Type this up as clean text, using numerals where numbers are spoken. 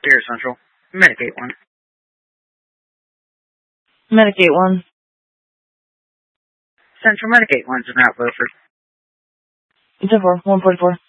Here, Central. Medicate 1. Medicate 1. Central Medicate 1's in Route Beaufort. 10-4, 144.